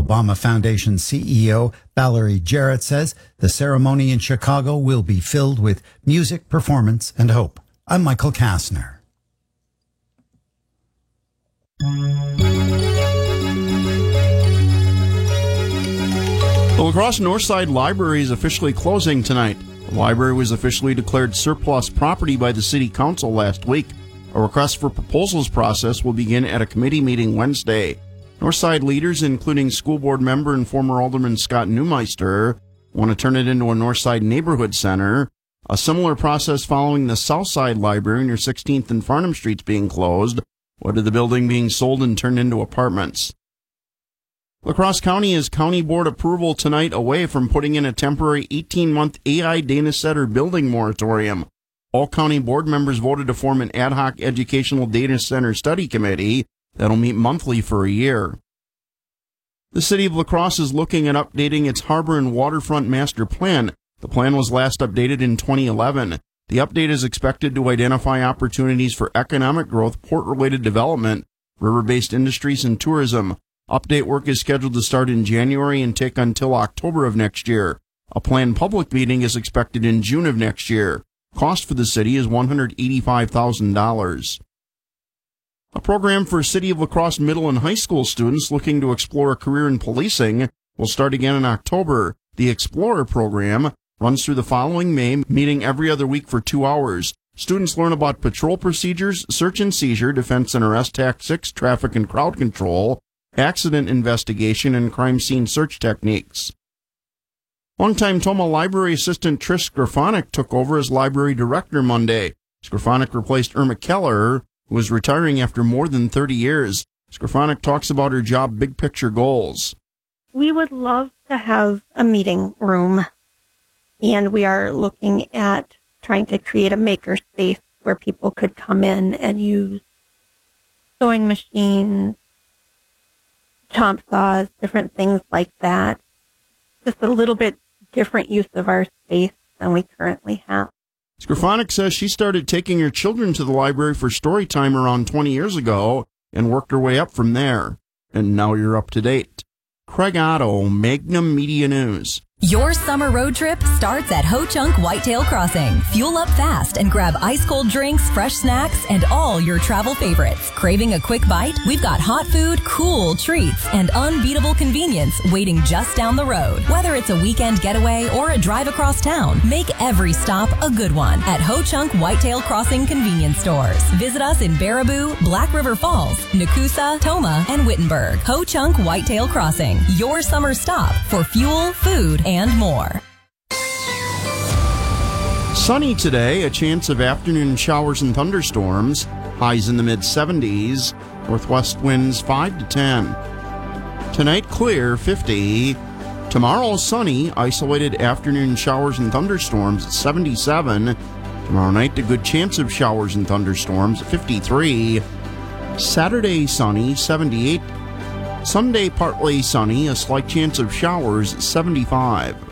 Obama Foundation CEO Valerie Jarrett says the ceremony in Chicago will be filled with music, performance, and hope. I'm Michael Kastner. The La Crosse Northside Library is officially closing tonight. The library was officially declared surplus property by the City Council last week. A request for proposals process will begin at a committee meeting Wednesday. Northside leaders, including school board member and former Alderman Scott Neumeister, want to turn it into a Northside neighborhood center. A similar process following the Southside Library near 16th and Farnham Streets being closed, with the building being sold and turned into apartments. La Crosse County is county board approval tonight away from putting in a temporary 18-month AI data center building moratorium. All county board members voted to form an ad hoc educational data center study committee that'll meet monthly for a year. The city of La Crosse is looking at updating its harbor and waterfront master plan. The plan was last updated in 2011. The update is expected to identify opportunities for economic growth, port-related development, river-based industries, and tourism. Update work is scheduled to start in January and take until October of next year. A planned public meeting is expected in June of next year. Cost for the city is $185,000. A program for City of La Crosse middle and high school students looking to explore a career in policing will start again in October. The Explorer program runs through the following May, meeting every other week for 2 hours. Students learn about patrol procedures, search and seizure, defense and arrest tactics, traffic and crowd control, accident investigation, and crime scene search techniques. Longtime Toma Library Assistant Trish Skrafonic took over as library director Monday. Skrafonic replaced Irma Keller, who was retiring after more than 30 years. Skrafonic talks about her job big picture goals. We would love to have a meeting room, and we are looking at trying to create a maker space where people could come in and use sewing machines, chomp saws, different things like that. Just a little bit different use of our space than we currently have. Skrafonic says she started taking her children to the library for story time around 20 years ago and worked her way up from there. And now you're up to date. Craig Otto, Magnum Media News. Your summer road trip starts at Ho Chunk Whitetail Crossing. Fuel up fast and grab ice-cold drinks, fresh snacks, and all your travel favorites. Craving a quick bite? We've got hot food, cool treats, and unbeatable convenience waiting just down the road. Whether it's a weekend getaway or a drive across town, make every stop a good one at Ho Chunk Whitetail Crossing convenience stores. Visit us in Baraboo, Black River Falls, Nakusa, Toma, and Wittenberg. Ho Chunk Whitetail Crossing, your summer stop for fuel, food, and more. Sunny today, a chance of afternoon showers and thunderstorms. Highs in the mid-70s. Northwest winds 5 to 10. Tonight, clear, 50. Tomorrow, sunny, isolated afternoon showers and thunderstorms, 77. Tomorrow night, a good chance of showers and thunderstorms, 53. Saturday, sunny, 78. Sunday, partly sunny, a slight chance of showers, 75.